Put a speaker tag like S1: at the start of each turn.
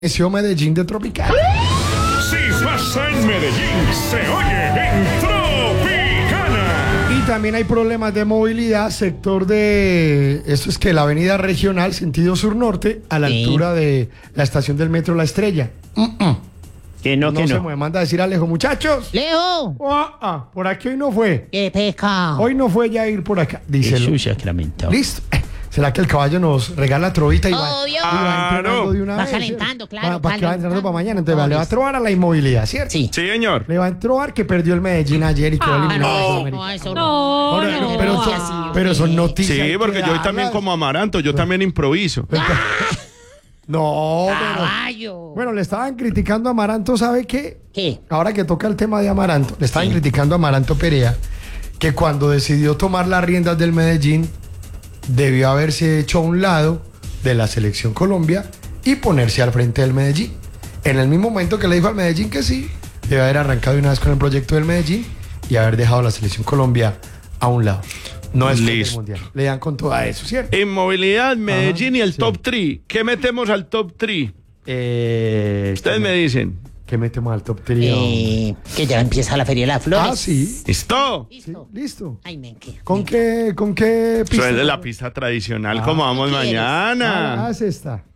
S1: Medellín de Tropical.
S2: Si pasa en Medellín, se oye en Tropicana.
S1: Y también hay problemas de movilidad, sector de, esto es que la avenida regional, sentido sur-norte, a la altura de la estación del metro La Estrella.
S3: Que no.
S1: Se me manda a decir Alejo, muchachos.
S4: Leo,
S1: Por aquí hoy no fue.
S4: qué pecado.
S1: Hoy no fue ya ir por acá. Díselo.
S3: Jesús sacramento.
S1: Listo. ¿Será que el caballo nos regala trovita y va,
S4: Obvio.
S1: y va entrenando de una
S4: Va
S1: vez?
S4: calentando, claro,
S1: Para que va entrenando
S4: calentando.
S1: para mañana. Entonces le va a trobar a la inmovilidad, ¿cierto?
S4: Sí.
S2: Sí, señor.
S1: Le va a trobar que perdió el Medellín ayer y quedó eliminado de Sudamérica.
S4: No, eso
S5: No,
S1: Pero,
S5: no.
S1: pero
S4: no,
S1: son,
S4: así,
S1: pero son noticias.
S2: Sí,
S1: hay
S2: porque
S1: que
S2: yo también
S1: darlas.
S2: como Amaranto, yo también improviso.
S1: No, pero...
S4: Caballo.
S1: Bueno, le estaban criticando a Amaranto, ¿sabe qué?
S4: ¿Qué?
S1: Ahora que toca el tema de Amaranto, le estaban criticando a Amaranto Perea que cuando decidió tomar las riendas del Medellín debió haberse hecho a un lado de la selección Colombia y ponerse al frente del Medellín. En el mismo momento que le dijo al Medellín que sí, debe haber arrancado de una vez con el proyecto del Medellín y haber dejado la selección Colombia a un lado. No es el
S2: Listo.
S1: mundial. Le dan con todo eso, ¿cierto?
S2: Inmovilidad, Medellín y el
S1: sí.
S2: top 3. ¿Qué metemos al top 3? Ustedes me dicen.
S1: ¿Qué metemos al top 3?
S4: Que ya empieza la Feria de las Flores.
S1: Sí.
S2: ¿Listo?
S1: Sí,
S4: Listo.
S1: listo.
S4: Ay, men, ¿qué?
S1: ¿Con qué
S2: Eso
S1: pista?
S2: es de la pista tradicional, como vamos
S4: ¿qué quieres?
S2: mañana.
S1: Es esta.